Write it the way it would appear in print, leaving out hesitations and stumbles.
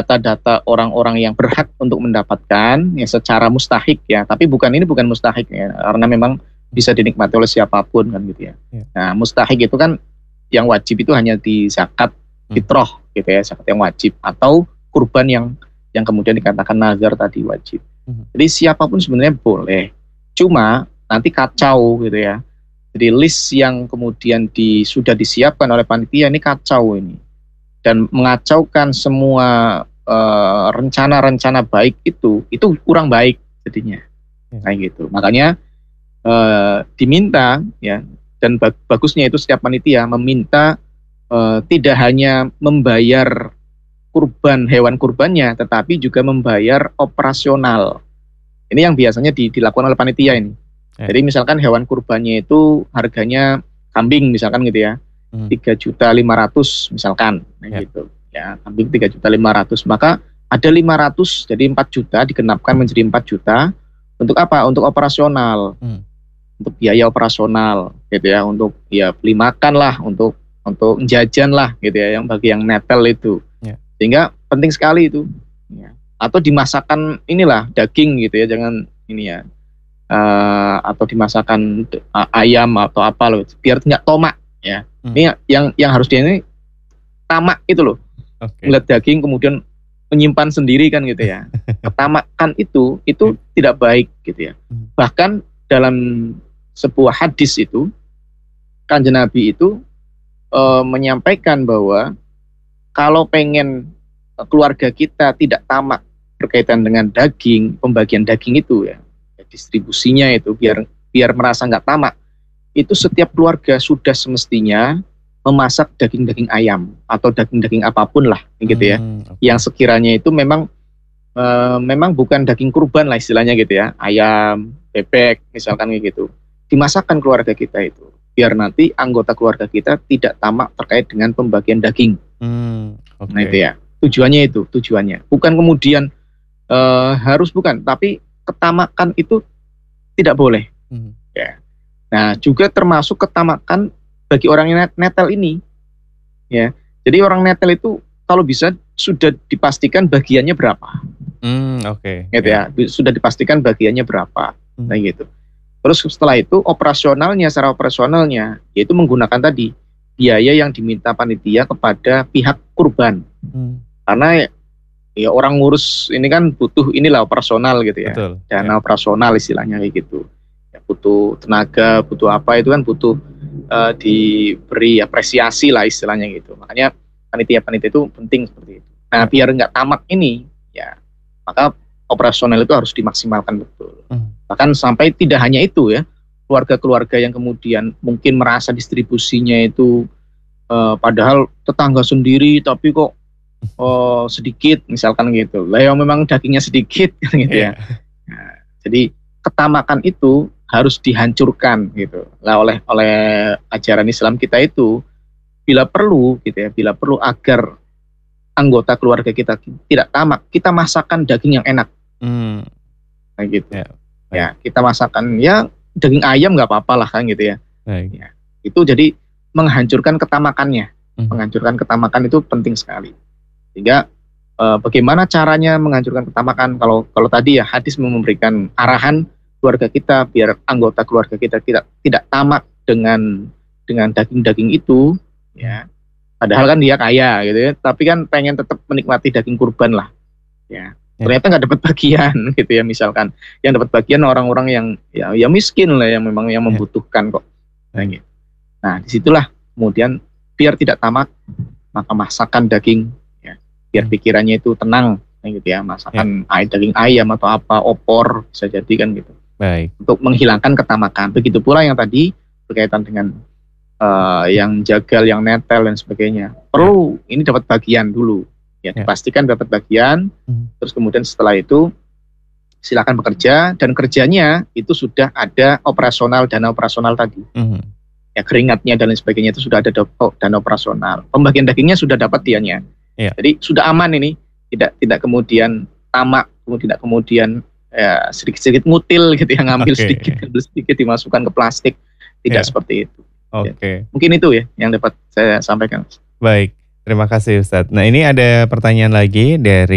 data-data orang-orang yang berhak untuk mendapatkan ya secara mustahik ya, tapi ini bukan mustahik ya, karena memang bisa dinikmati oleh siapapun kan gitu ya. Nah, mustahik itu kan yang wajib itu hanya di zakat fitrah gitu ya, zakat yang wajib atau kurban yang kemudian dikatakan nazar tadi wajib. Jadi siapapun sebenarnya boleh. Cuma nanti kacau gitu ya. Jadi list yang kemudian sudah disiapkan oleh panitia ini kacau ini. Dan mengacaukan semua rencana-rencana baik itu kurang baik jadinya. Kayak gitu. Makanya diminta ya, dan bagusnya itu setiap panitia meminta tidak hanya membayar hewan kurbannya, tetapi juga membayar operasional. Ini yang biasanya dilakukan oleh panitia ini. Jadi misalkan hewan kurbannya itu harganya kambing misalkan gitu ya, 3.500.000 misalkan, gitu. Ya, kambing 3.500.000, maka ada 500, jadi 4 juta digenapkan menjadi 4 juta untuk apa? Untuk operasional, untuk biaya operasional, gitu ya, untuk ya beli makan lah, untuk jajan lah, gitu ya, yang bagi yang netel itu. Sehingga penting sekali itu. Ya. Atau dimasakkan inilah daging gitu ya, jangan ini ya. Atau dimasakkan ayam atau apa loh, biar tidak tomak ya. Ini yang harus ini tamak itu loh. Melihat daging kemudian menyimpan sendiri kan gitu ya. Ketamakan itu tidak baik gitu ya. Bahkan dalam sebuah hadis itu Kanjeng Nabi itu menyampaikan bahwa kalau pengen keluarga kita tidak tamak berkaitan dengan daging, pembagian daging itu ya, distribusinya itu biar merasa nggak tamak, itu setiap keluarga sudah semestinya memasak daging-daging ayam atau daging-daging apapun lah gitu ya, yang sekiranya itu memang bukan daging kurban lah istilahnya gitu ya, ayam, bebek misalkan gitu, dimasakkan keluarga kita itu biar nanti anggota keluarga kita tidak tamak terkait dengan pembagian daging. Nah itu ya tujuannya bukan kemudian bukan, tapi ketamakan itu tidak boleh. Ya. Nah juga termasuk ketamakan bagi orang yang netel ini ya. Jadi orang netel itu kalau bisa sudah dipastikan bagiannya berapa. Gitu ya, sudah dipastikan bagiannya berapa. Nah gitu. Terus setelah itu secara operasionalnya yaitu menggunakan tadi biaya yang diminta panitia kepada pihak kurban. Karena ya orang ngurus ini kan butuh inilah operasional gitu ya. Betul, dana operasional istilahnya kayak gitu. Ya, butuh tenaga, butuh apa itu kan butuh diberi apresiasi lah istilahnya gitu. Makanya panitia-panitia itu penting seperti itu. Nah biar nggak tamak ini ya, maka operasional itu harus dimaksimalkan betul. Bahkan sampai tidak hanya itu ya, keluarga-keluarga yang kemudian mungkin merasa distribusinya itu padahal tetangga sendiri tapi kok sedikit misalkan gitu. Lah yang memang dagingnya sedikit gitu ya. Nah, jadi ketamakan itu harus dihancurkan gitu. Lah oleh ajaran Islam kita itu bila perlu gitu ya, bila perlu agar anggota keluarga kita tidak tamak, kita masakkan daging yang enak. Nah gitu. Ya, kita masakkan ya daging ayam nggak apa-apa lah kan gitu ya. Ya. Itu jadi menghancurkan ketamakannya. Menghancurkan ketamakan itu penting sekali. Sehingga bagaimana caranya menghancurkan ketamakan? Kalau tadi ya hadis memberikan arahan keluarga kita biar anggota keluarga kita tidak tamak dengan daging-daging itu ya. Padahal kan dia kaya gitu ya, tapi kan pengen tetap menikmati daging kurban lah. Ya. Ternyata nggak dapat bagian gitu ya, misalkan yang dapat bagian orang-orang yang ya miskin lah, yang memang yang membutuhkan kok. Nah disitulah kemudian biar tidak tamak maka masakkan daging ya, biar pikirannya itu tenang gitu ya, masakan daging ayam atau apa, opor bisa jadi kan gitu. Untuk menghilangkan ketamakan. Begitu pula yang tadi berkaitan dengan yang jagal, yang netel dan sebagainya, perlu ini dapat bagian dulu. Ya, dipastikan dapat bagian, terus kemudian setelah itu silakan bekerja, dan kerjanya itu sudah ada dana operasional tadi. Ya, keringatnya dan lain sebagainya itu sudah ada dana operasional. Pembagian dagingnya sudah dapat dianya. Jadi sudah aman ini, tidak kemudian tamak, tidak kemudian sedikit-sedikit ngutil gitu ya, ngambil sedikit dimasukkan ke plastik, tidak seperti itu. Ya. Mungkin itu ya yang dapat saya sampaikan. Baik. Terima kasih Ustadz. Nah ini ada pertanyaan lagi dari